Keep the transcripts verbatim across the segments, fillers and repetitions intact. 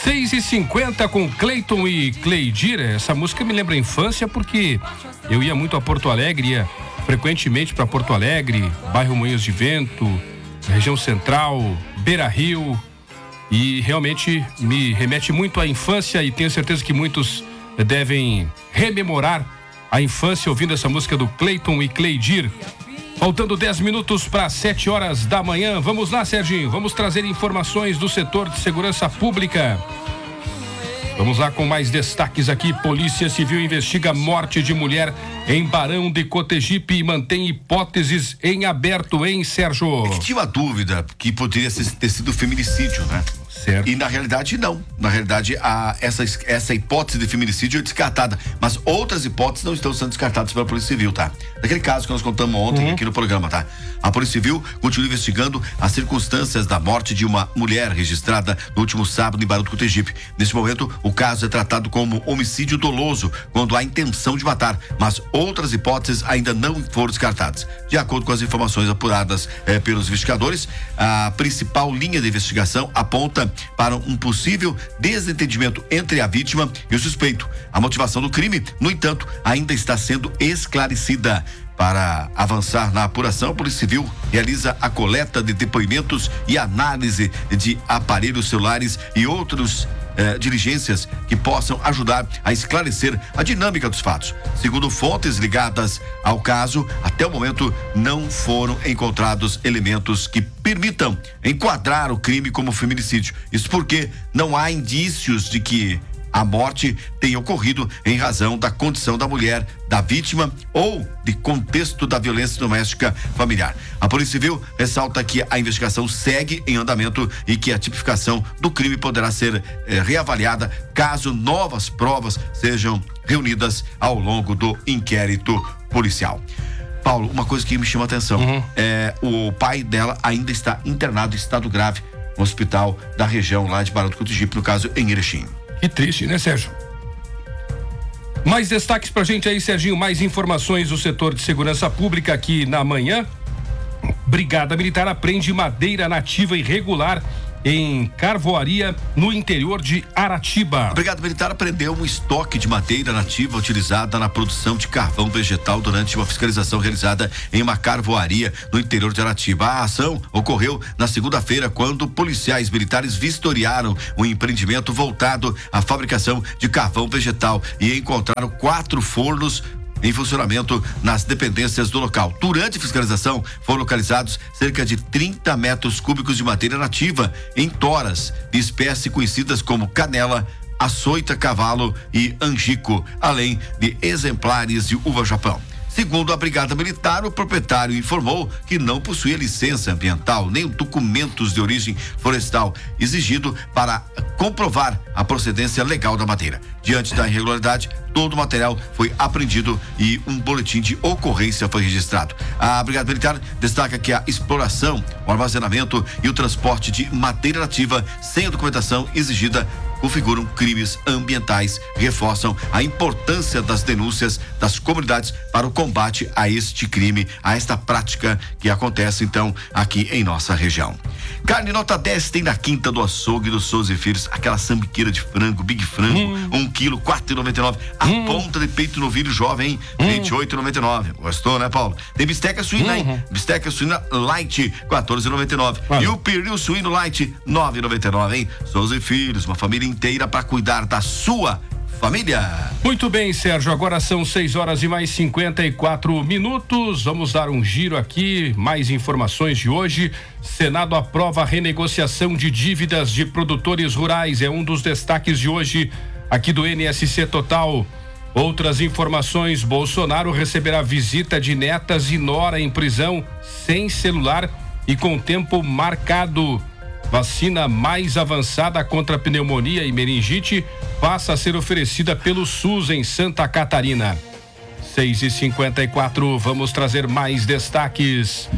seis e cinquenta com Cleiton e Cleidir. Essa música me lembra a infância porque eu ia muito a Porto Alegre, ia frequentemente para Porto Alegre, bairro Moinhos de Vento, região central, Beira Rio, e realmente me remete muito à infância e tenho certeza que muitos devem rememorar a infância ouvindo essa música do Cleiton e Cleidir. Faltando dez minutos para sete horas da manhã. Vamos lá, Serginho. Vamos trazer informações do setor de segurança pública. Vamos lá com mais destaques aqui. Polícia Civil investiga morte de mulher em Barão de Cotegipe e mantém hipóteses em aberto, hein, Sérgio? É que tinha uma dúvida que poderia ter sido feminicídio, né? Certo. E na realidade não. Na realidade, a, essa, essa hipótese de feminicídio é descartada, mas outras hipóteses não estão sendo descartadas pela Polícia Civil, tá? Daquele caso que nós contamos ontem uhum. aqui no programa, tá? A Polícia Civil continua investigando as circunstâncias da morte de uma mulher registrada no último sábado em Barão do Cotegipe. Nesse momento, o caso é tratado como homicídio doloso, quando há intenção de matar, mas outras hipóteses ainda não foram descartadas. De acordo com as informações apuradas eh, pelos investigadores, a principal linha de investigação aponta para um possível desentendimento entre a vítima e o suspeito. A motivação do crime, no entanto, ainda está sendo esclarecida. Para avançar na apuração, a Polícia Civil realiza a coleta de depoimentos e análise de aparelhos celulares e outros eh, diligências que possam ajudar a esclarecer a dinâmica dos fatos. Segundo fontes ligadas ao caso, até o momento não foram encontrados elementos que permitam enquadrar o crime como feminicídio. Isso porque não há indícios de que a morte tenha ocorrido em razão da condição da mulher, da vítima ou de contexto da violência doméstica familiar. A Polícia Civil ressalta que a investigação segue em andamento e que a tipificação do crime poderá ser eh, reavaliada caso novas provas sejam reunidas ao longo do inquérito policial. Paulo, uma coisa que me chama a atenção, uhum. é o pai dela ainda está internado em estado grave no hospital da região lá de Barão do Cotegipe, no caso em Erechim. Que triste, né, Sérgio? Mais destaques pra gente aí, Serginho, mais informações do setor de segurança pública aqui na manhã. Brigada Militar apreende madeira nativa irregular em Carvoaria, no interior de Aratiba. A Brigada Militar apreendeu um estoque de madeira nativa utilizada na produção de carvão vegetal durante uma fiscalização realizada em uma carvoaria no interior de Aratiba. A ação ocorreu na segunda-feira, quando policiais militares vistoriaram um empreendimento voltado à fabricação de carvão vegetal e encontraram quatro fornos em funcionamento nas dependências do local. Durante a fiscalização, foram localizados cerca de trinta metros cúbicos de madeira nativa em toras, de espécies conhecidas como canela, açoita cavalo e angico, além de exemplares de uva-japão. Segundo a Brigada Militar, o proprietário informou que não possuía licença ambiental nem documentos de origem florestal exigido para comprovar a procedência legal da madeira. Diante da irregularidade, todo o material foi apreendido e um boletim de ocorrência foi registrado. A Brigada Militar destaca que a exploração, o armazenamento e o transporte de madeira nativa sem a documentação exigida configuram crimes ambientais, reforçam a importância das denúncias das comunidades para o combate a este crime, a esta prática que acontece então aqui em nossa região. Carne nota dez tem na Quinta do Açougue do Souza e Filhos, aquela sambiqueira de frango, big frango, hum. um quilo, quatro e noventa e nove. A hum. ponta de peito novilho jovem, hum. vinte e oito e noventa e nove. Gostou, né, Paulo? Tem bisteca suína, uhum. hein? Bisteca suína light, quatorze e noventa e nove. Ah. E o pernil suíno light, nove e noventa e nove, hein? Souza e Filhos, uma família inteira para cuidar da sua família. Muito bem, Sérgio, agora são seis horas e mais cinquenta e quatro minutos. Vamos dar um giro aqui, mais informações de hoje. Senado aprova a renegociação de dívidas de produtores rurais, é um dos destaques de hoje aqui do N S C Total. Outras informações: Bolsonaro receberá visita de netas e nora em prisão sem celular e com tempo marcado. Vacina mais avançada contra pneumonia e meningite passa a ser oferecida pelo SUS em Santa Catarina. seis e cinquenta e quatro, vamos trazer mais destaques.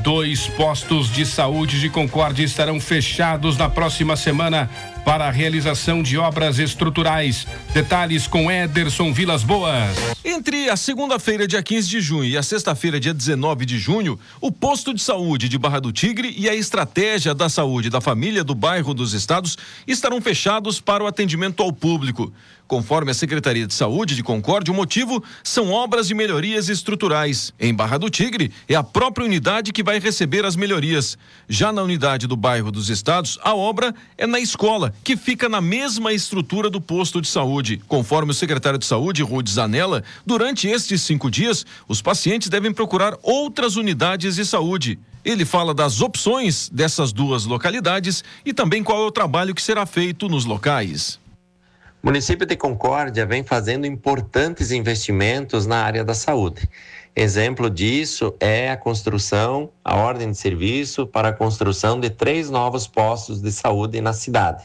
Dois postos de saúde de Concórdia estarão fechados na próxima semana para a realização de obras estruturais. Detalhes com Ederson Vilas Boas. Entre a segunda-feira, dia quinze de junho, e a sexta-feira, dia dezenove de junho, o posto de saúde de Barra do Tigre e a estratégia da saúde da família do bairro dos Estados estarão fechados para o atendimento ao público. Conforme a Secretaria de Saúde de Concórdia, o motivo são obras de melhorias estruturais. Em Barra do Tigre, é a própria unidade que vai receber as melhorias. Já na unidade do bairro dos Estados, a obra é na escola, que fica na mesma estrutura do posto de saúde. Conforme o secretário de Saúde, Rudy Zanella, durante estes cinco dias, os pacientes devem procurar outras unidades de saúde. Ele fala das opções dessas duas localidades e também qual é o trabalho que será feito nos locais. O município de Concórdia vem fazendo importantes investimentos na área da saúde. Exemplo disso é a construção, a ordem de serviço para a construção de três novos postos de saúde na cidade.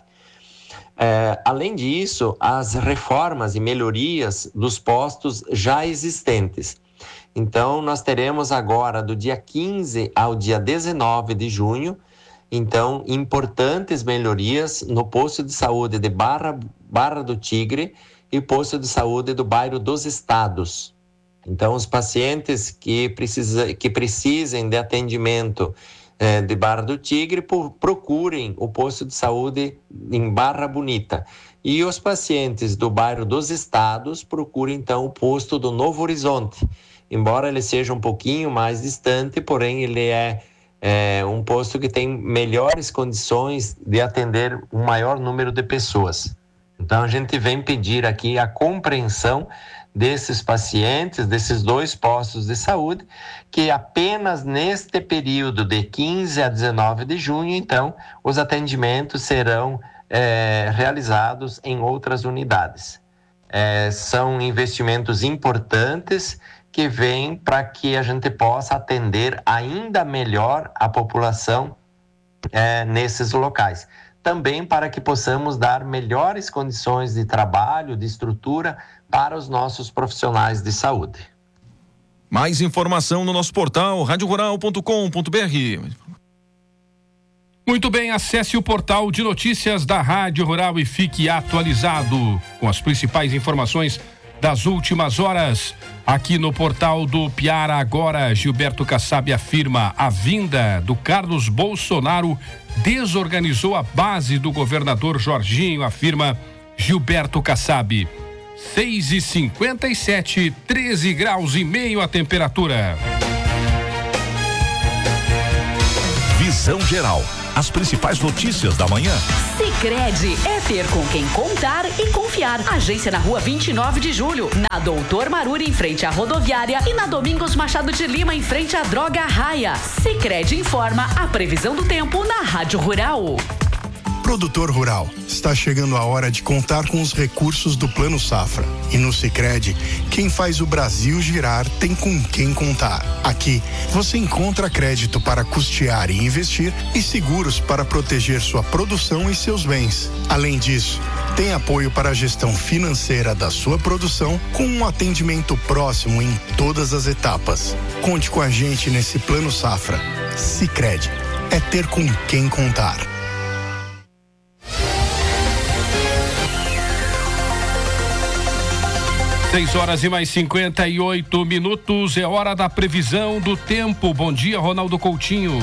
É, além disso, as reformas e melhorias dos postos já existentes. Então, nós teremos agora, do dia quinze ao dia dezenove de junho, então, importantes melhorias no posto de saúde de Barra, Barra do Tigre e posto de saúde do bairro dos Estados. Então, os pacientes que, precisa, que precisem de atendimento eh, de Barra do Tigre, por, procurem o posto de saúde em Barra Bonita. E os pacientes do bairro dos Estados procurem, então, o posto do Novo Horizonte. Embora ele seja um pouquinho mais distante, porém ele é É um posto que tem melhores condições de atender um maior número de pessoas. Então, a gente vem pedir aqui a compreensão desses pacientes, desses dois postos de saúde, que apenas neste período de quinze a dezenove de junho, então, os atendimentos serão é, realizados em outras unidades. É, são investimentos importantes que vem para que a gente possa atender ainda melhor a população é, nesses locais. Também para que possamos dar melhores condições de trabalho, de estrutura para os nossos profissionais de saúde. Mais informação no nosso portal rádio rural ponto com ponto b r. Muito bem, acesse o portal de notícias da Rádio Rural e fique atualizado com as principais informações das últimas horas. Aqui no portal do Piara Agora, Gilberto Kassab afirma: a vinda do Carlos Bolsonaro desorganizou a base do governador Jorginho, afirma Gilberto Kassab. seis e cinquenta e sete, treze graus e meio a temperatura. Visão Geral. As principais notícias da manhã. Sicredi é ter com quem contar e confiar. Agência na rua vinte e nove de julho, na Doutor Maruri, em frente à rodoviária, e na Domingos Machado de Lima, em frente à Droga Raia. Sicredi informa a previsão do tempo na Rádio Rural. Produtor rural, está chegando a hora de contar com os recursos do Plano Safra. E no Sicredi, quem faz o Brasil girar tem com quem contar. Aqui, você encontra crédito para custear e investir e seguros para proteger sua produção e seus bens. Além disso, tem apoio para a gestão financeira da sua produção com um atendimento próximo em todas as etapas. Conte com a gente nesse Plano Safra. Sicredi, é ter com quem contar. seis horas e mais cinquenta e oito minutos, é hora da previsão do tempo. Bom dia, Ronaldo Coutinho.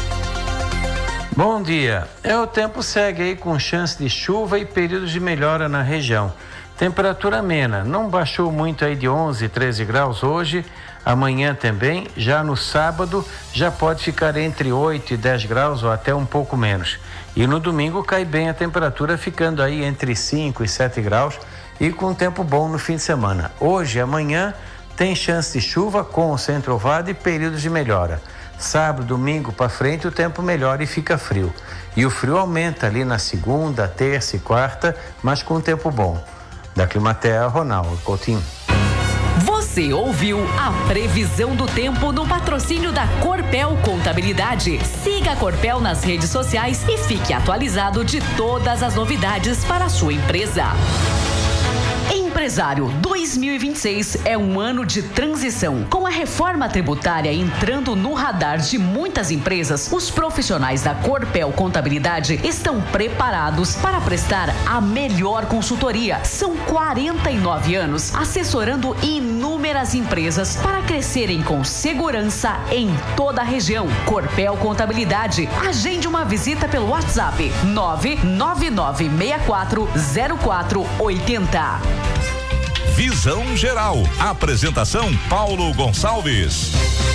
Bom dia. É, o tempo segue aí com chance de chuva e períodos de melhora na região. Temperatura amena, não baixou muito aí de onze, treze graus hoje. Amanhã também, já no sábado, já pode ficar entre oito e dez graus ou até um pouco menos. E no domingo cai bem a temperatura, ficando aí entre cinco e sete graus. E com tempo bom no fim de semana. Hoje e amanhã tem chance de chuva com o centro-ovado e períodos de melhora. Sábado, domingo para frente o tempo melhora e fica frio. E o frio aumenta ali na segunda, terça e quarta, mas com tempo bom. Da Climatea, Ronaldo Coutinho. Você ouviu a previsão do tempo no patrocínio da Corpel Contabilidade. Siga a Corpel nas redes sociais e fique atualizado de todas as novidades para a sua empresa. Empresa empresário, dois mil e vinte e seis é um ano de transição. Com a reforma tributária entrando no radar de muitas empresas, os profissionais da Corpel Contabilidade estão preparados para prestar a melhor consultoria. São quarenta e nove anos assessorando inúmeras empresas para crescerem com segurança em toda a região. Corpel Contabilidade. Agende uma visita pelo WhatsApp nove nove nove seis quatro zero quatro oito zero. Visão Geral. Apresentação Paulo Gonçalves.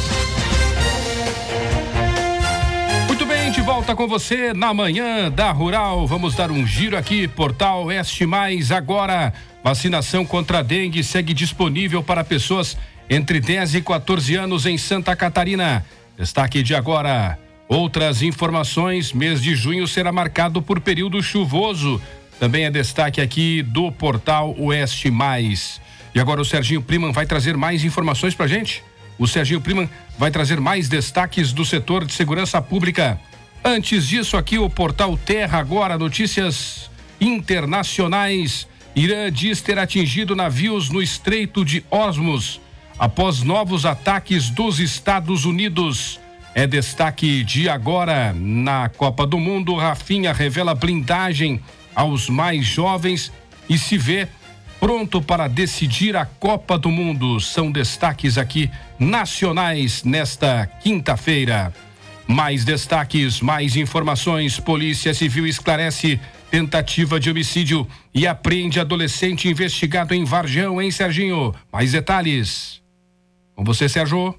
Muito bem, de volta com você na manhã da Rural. Vamos dar um giro aqui, Portal Oeste Mais. Agora, vacinação contra a dengue segue disponível para pessoas entre dez e quatorze anos em Santa Catarina. Destaque de agora. Outras informações, mês de junho será marcado por período chuvoso. Também é destaque aqui do Portal Oeste Mais. E agora o Serginho Priman vai trazer mais informações pra gente. O Serginho Priman vai trazer mais destaques do setor de segurança pública. Antes disso, aqui o Portal Terra agora, notícias internacionais. Irã diz ter atingido navios no Estreito de Hormuz após novos ataques dos Estados Unidos. É destaque de agora na Copa do Mundo. Rafinha revela blindagem aos mais jovens e se vê pronto para decidir a Copa do Mundo. São destaques aqui nacionais nesta quinta-feira. Mais destaques, mais informações. Polícia Civil esclarece tentativa de homicídio e apreende adolescente investigado em Varjão, hein, Serginho? Mais detalhes. Com você, Sérgio.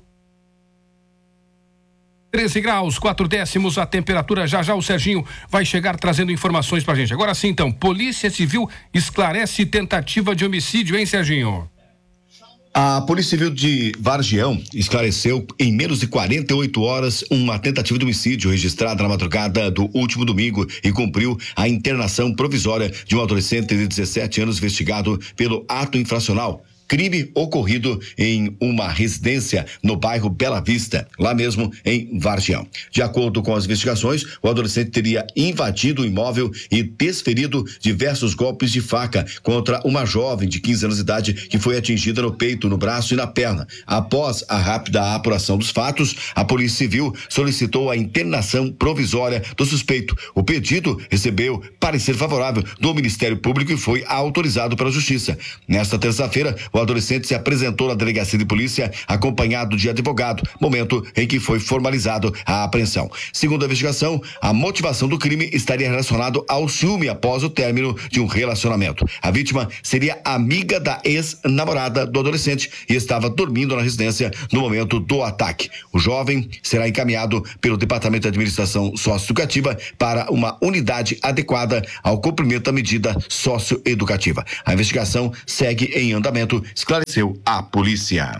treze graus, quatro décimos a temperatura. Já já o Serginho vai chegar trazendo informações pra gente. Agora sim, então, Polícia Civil esclarece tentativa de homicídio, hein, Serginho? A Polícia Civil de Vargião esclareceu em menos de quarenta e oito horas uma tentativa de homicídio registrada na madrugada do último domingo e cumpriu a internação provisória de um adolescente de dezessete anos investigado pelo ato infracional. Crime ocorrido em uma residência no bairro Bela Vista, lá mesmo em Vargião. De acordo com as investigações, o adolescente teria invadido o imóvel e desferido diversos golpes de faca contra uma jovem de quinze anos de idade que foi atingida no peito, no braço e na perna. Após a rápida apuração dos fatos, a Polícia Civil solicitou a internação provisória do suspeito. O pedido recebeu parecer favorável do Ministério Público e foi autorizado pela Justiça. Nesta terça-feira, o adolescente se apresentou na delegacia de polícia acompanhado de advogado, momento em que foi formalizado a apreensão. Segundo a investigação, a motivação do crime estaria relacionado ao ciúme após o término de um relacionamento. A vítima seria amiga da ex-namorada do adolescente e estava dormindo na residência no momento do ataque. O jovem será encaminhado pelo Departamento de Administração Socioeducativa para uma unidade adequada ao cumprimento da medida socioeducativa. A investigação segue em andamento, esclareceu a polícia.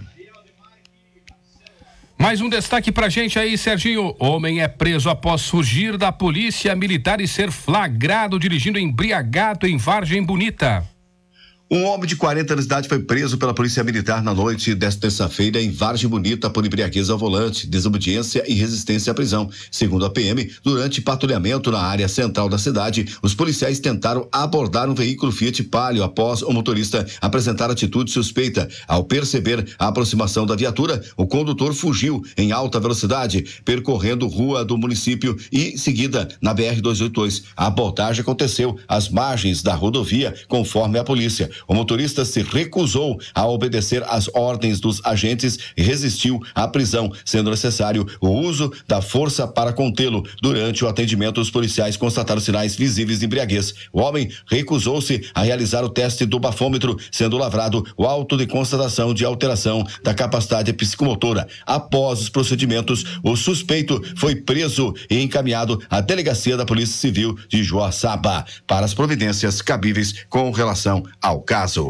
Mais um destaque pra gente aí, Serginho. Homem é preso após fugir da polícia militar e ser flagrado dirigindo embriagado em Vargem Bonita. Um homem de quarenta anos de idade foi preso pela Polícia Militar na noite desta terça-feira em Vargem Bonita por embriaguez ao volante, desobediência e resistência à prisão. Segundo a P M, durante patrulhamento na área central da cidade, os policiais tentaram abordar um veículo Fiat Palio após o motorista apresentar atitude suspeita. Ao perceber a aproximação da viatura, o condutor fugiu em alta velocidade, percorrendo rua do município e seguida na B R duzentos e oitenta e dois. A abordagem aconteceu às margens da rodovia, conforme a polícia. O motorista se recusou a obedecer às ordens dos agentes e resistiu à prisão, sendo necessário o uso da força para contê-lo. Durante o atendimento, os policiais constataram sinais visíveis de embriaguez. O homem recusou-se a realizar o teste do bafômetro, sendo lavrado o auto de constatação de alteração da capacidade psicomotora. Após os procedimentos, o suspeito foi preso e encaminhado à delegacia da Polícia Civil de Joaçaba para as providências cabíveis com relação ao caso.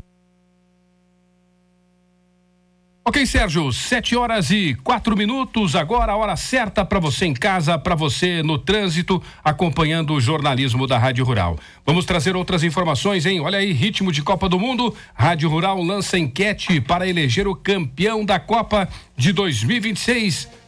Ok, Sérgio, sete horas e quatro minutos, agora a hora certa para você em casa, para você no trânsito, acompanhando o jornalismo da Rádio Rural. Vamos trazer outras informações, hein? Olha aí, ritmo de Copa do Mundo, Rádio Rural lança enquete para eleger o campeão da Copa de dois mil e vinte e seis.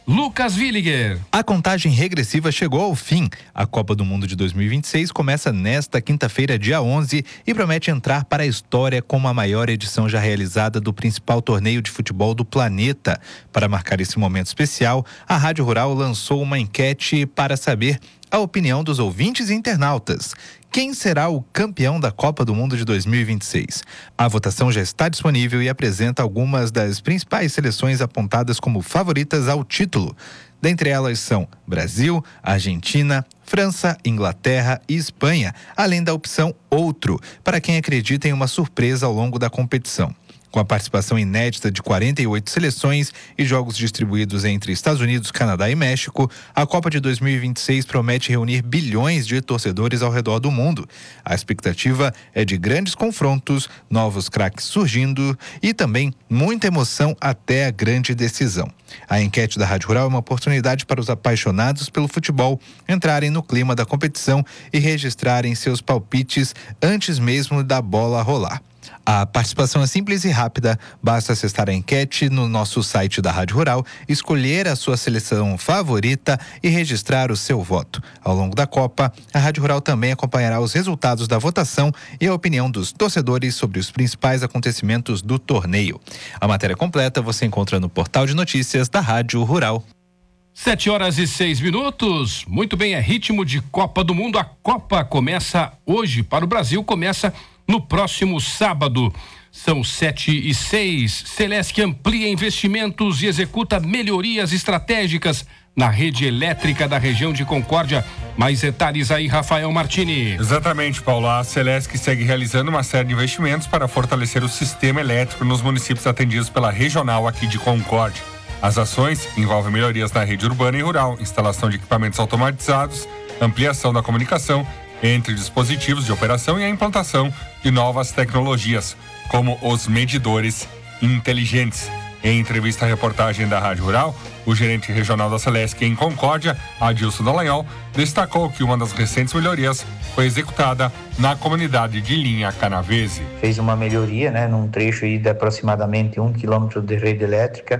Lucas Williger. A contagem regressiva chegou ao fim. A Copa do Mundo de dois mil e vinte e seis começa nesta quinta-feira, dia onze, e promete entrar para a história como a maior edição já realizada do principal torneio de futebol do planeta. Para marcar esse momento especial, a Rádio Rural lançou uma enquete para saber a opinião dos ouvintes e internautas. Quem será o campeão da Copa do Mundo de dois mil e vinte e seis? A votação já está disponível e apresenta algumas das principais seleções apontadas como favoritas ao título. Dentre elas são Brasil, Argentina, França, Inglaterra e Espanha, além da opção Outro, para quem acredita em uma surpresa ao longo da competição. Com a participação inédita de quarenta e oito seleções e jogos distribuídos entre Estados Unidos, Canadá e México, a Copa de dois mil e vinte e seis promete reunir bilhões de torcedores ao redor do mundo. A expectativa é de grandes confrontos, novos craques surgindo e também muita emoção até a grande decisão. A enquete da Rádio Rural é uma oportunidade para os apaixonados pelo futebol entrarem no clima da competição e registrarem seus palpites antes mesmo da bola rolar. A participação é simples e rápida, basta acessar a enquete no nosso site da Rádio Rural, escolher a sua seleção favorita e registrar o seu voto. Ao longo da Copa, a Rádio Rural também acompanhará os resultados da votação e a opinião dos torcedores sobre os principais acontecimentos do torneio. A matéria completa você encontra no portal de notícias da Rádio Rural. Sete horas e seis minutos. Muito bem, é ritmo de Copa do Mundo. A Copa começa hoje para o Brasil, começa no próximo sábado. São sete e seis. Celesc amplia investimentos e executa melhorias estratégicas na rede elétrica da região de Concórdia. Mais detalhes aí, Rafael Martini. Exatamente, Paulo. A Celesc segue realizando uma série de investimentos para fortalecer o sistema elétrico nos municípios atendidos pela regional aqui de Concórdia. As ações envolvem melhorias na rede urbana e rural, instalação de equipamentos automatizados, ampliação da comunicação entre dispositivos de operação e a implantação de novas tecnologias, como os medidores inteligentes. Em entrevista à reportagem da Rádio Rural, o gerente regional da Celesc em Concórdia, Adilson Dallagnol, destacou que uma das recentes melhorias foi executada na comunidade de Linha Canavese. Fez uma melhoria, né, num trecho aí de aproximadamente um quilômetro de rede elétrica.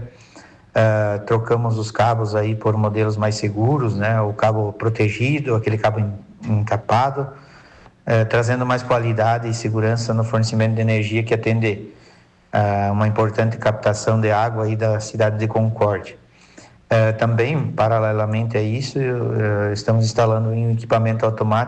Uh, trocamos os cabos aí por modelos mais seguros, né? O cabo protegido, aquele cabo encapado, uh, trazendo mais qualidade e segurança no fornecimento de energia que atende uh, uma importante captação de água aí da cidade de Concórdia. Uh, também, paralelamente a isso, uh, estamos instalando um equipamento automático